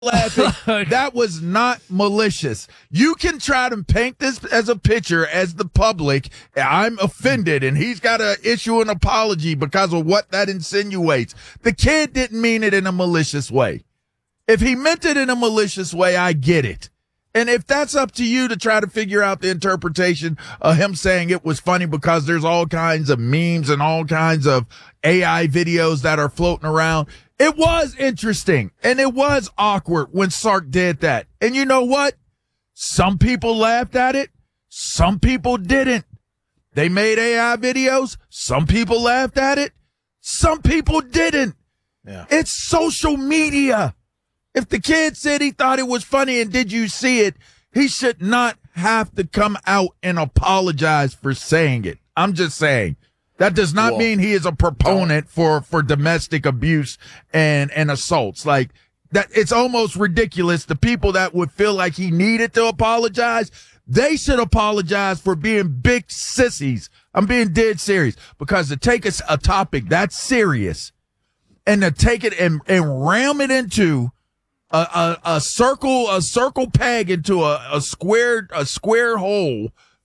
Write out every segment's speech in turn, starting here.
laughing. That was not malicious. You can try to paint this as a picture as the public. I'm offended, and he's got to issue an apology because of what that insinuates. The kid didn't mean it in a malicious way. If he meant it in a malicious way, I get it. And if that's up to you to try to figure out the interpretation of him saying it was funny because there's all kinds of memes and all kinds of AI videos that are floating around, it was interesting and it was awkward when Sark did that. And you know what? Some people laughed at it. Some people didn't. They made AI videos. Some people laughed at it. Some people didn't. Yeah. It's social media. If the kid said he thought it was funny and did you see it, he should not have to come out and apologize for saying it. I'm just saying. That does not mean he is a proponent for domestic abuse and assaults. Like that, it's almost ridiculous. The people that would feel like he needed to apologize, they should apologize for being big sissies. I'm being dead serious, because to take a topic that's serious and to take it and ram it into a circle peg into a square hole,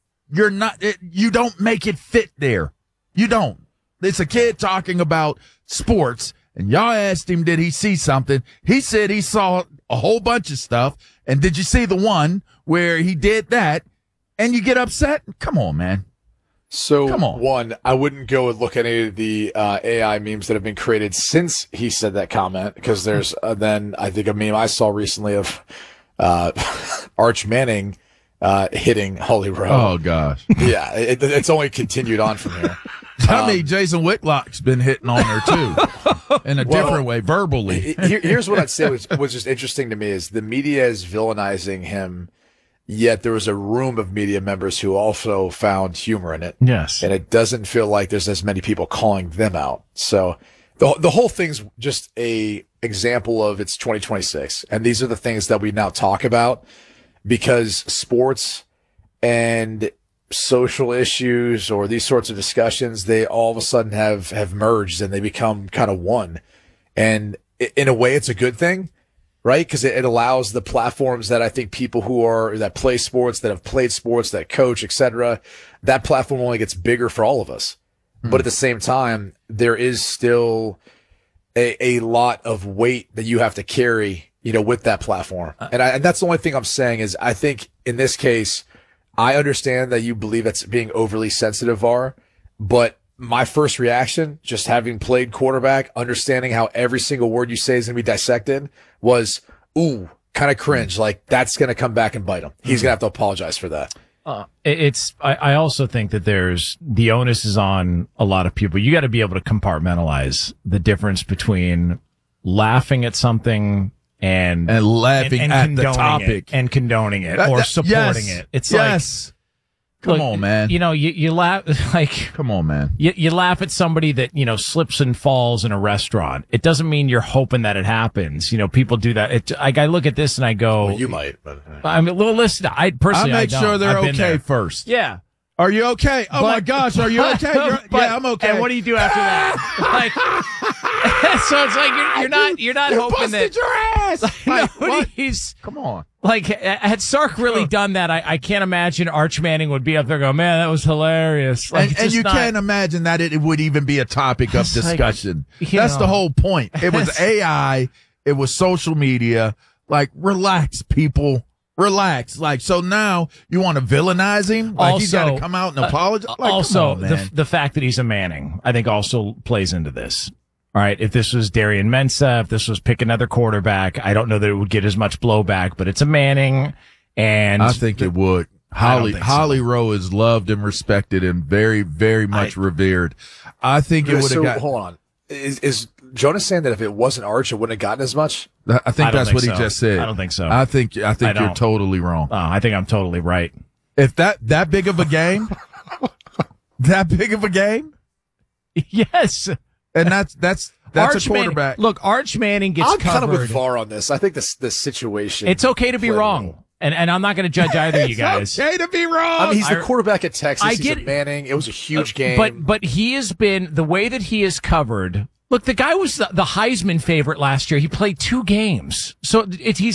you don't make it fit there. You don't. It's a kid talking about sports, and y'all asked him, did he see something? He said he saw a whole bunch of stuff. And did you see the one where he did that? And you get upset? Come on, man. So, Come on. One, I wouldn't go and look at any of the AI memes that have been created since he said that comment, because there's then I think a meme I saw recently of Arch Manning hitting Holy Rowe. Oh, gosh. Yeah, it's only continued on from here. I mean, Jason Whitlock's been hitting on her, too, in a different way, verbally. Here's what I'd say was just interesting to me is the media is villainizing him, yet there was a room of media members who also found humor in it. Yes. And it doesn't feel like there's as many people calling them out. So the whole thing's just a example of it's 2026. And these are the things that we now talk about, because sports and social issues or these sorts of discussions, they all of a sudden have merged and they become kind of one. And in a way, it's a good thing, right? Because it allows the platforms that I think people that play sports, that have played sports, that coach, etc., that platform only gets bigger for all of us. Mm-hmm. But at the same time, there is still a lot of weight that you have to carry, with that platform. And that's the only thing I'm saying is I think in this case, I understand that you believe it's being overly sensitive, VAR, but my first reaction, just having played quarterback, understanding how every single word you say is going to be dissected, was, ooh, kind of cringe. Like, that's going to come back and bite him. He's going to have to apologize for that. I also think that the onus is on a lot of people. You got to be able to compartmentalize the difference between laughing at something and laughing at the topic and condoning it or supporting it. It's come on, man. You laugh like, come on, man. You laugh at somebody that, slips and falls in a restaurant. It doesn't mean you're hoping that it happens. People do that. I look at this and I go, well, you might, but I mean, well, listen, I personally, I make sure they're okay first. Yeah. Are you okay? Oh my gosh, are you okay? Yeah, I'm okay. And what do you do after that? So it's like you're not you hoping that your ass. He's come on. Like, had Sark really done that, I can't imagine Arch Manning would be up there going, man, that was hilarious. Like, and you can't imagine that it would even be a topic of discussion. That's the whole point. It was AI. It was social media. Like, relax, people. Relax. Like, so now you want to villainize him? Like, he's got to come out and apologize? Like, also, come on, man. the fact that he's a Manning, I think also plays into this. All right. If this was Darian Mensah, if this was pick another quarterback, I don't know that it would get as much blowback, but it's a Manning. And I think it would. Holly Rowe is loved and respected and very, very much revered. I think it would have got. Hold on. Is Jonas saying that if it wasn't Arch, it wouldn't have gotten as much? I think that's what he just said. I don't think so. I think you're totally wrong. I think I'm totally right. If that big of a game, yes. And that's Arch a quarterback. Look, Arch Manning gets I'm covered. kind of with VAR on this. I think this situation. It's okay to be wrong. And I'm not going to judge either of you guys. It's okay to be wrong. I mean, he's the quarterback at Texas. I he's get at Manning. It was a huge game. But he has been, the way that he is covered Look, the guy was the Heisman favorite last year. He played 2 games. So he's